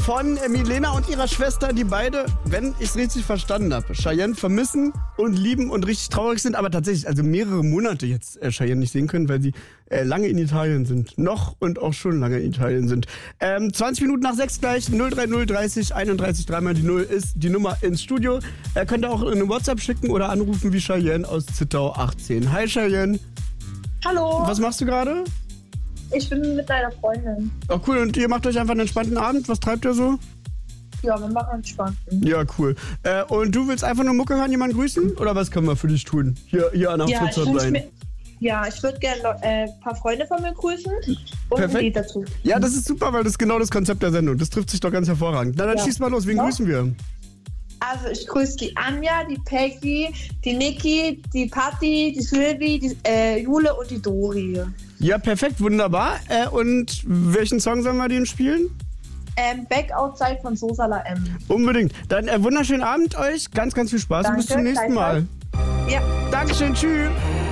von Milena und ihrer Schwester, die beide, wenn ich es richtig verstanden habe, Cheyenne vermissen und lieben und richtig traurig sind, aber tatsächlich also mehrere Monate jetzt Cheyenne nicht sehen können, weil sie lange in Italien sind. Noch und auch schon lange in Italien sind. 20 Minuten nach 6 gleich, 030 30 31 3 die 0 ist die Nummer ins Studio. Könnt ihr auch eine WhatsApp schicken oder anrufen wie Cheyenne aus Zittau 18. Hi Cheyenne. Hallo. Was machst du gerade? Ich bin mit deiner Freundin. Oh cool, und ihr macht euch einfach einen entspannten Abend? Was treibt ihr so? Ja, wir machen entspannten. Ja, cool. Und du willst einfach nur Mucke hören, jemanden grüßen? Oder was können wir für dich tun? Hier an der Fritz-Hotline. Ich würde gerne ein paar Freunde von mir grüßen und Perfekt. ein Lied dazu. Ja, das ist super, weil das ist genau das Konzept der Sendung. Das trifft sich doch ganz hervorragend. Na, dann schieß mal los. Wen grüßen wir? Also ich grüße die Anja, die Peggy, die Niki, die Patti, die Sylvie, die Jule und die Dori. Ja, perfekt, wunderbar. Und welchen Song sollen wir denen spielen? Back Outside von Sosala M. Unbedingt. Dann wunderschönen Abend euch. Ganz, ganz viel Spaß und bis zum nächsten Mal. Ja. Dankeschön, tschüss.